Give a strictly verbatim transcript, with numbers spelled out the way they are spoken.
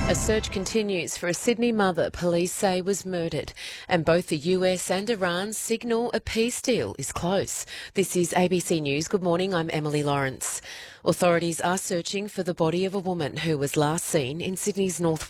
A search continues for a Sydney mother police say was murdered, and both the U S and Iran signal a peace deal is close. This is A B C News. Good morning, I'm Emily Lawrence. Authorities are searching for the body of a woman who was last seen in Sydney's North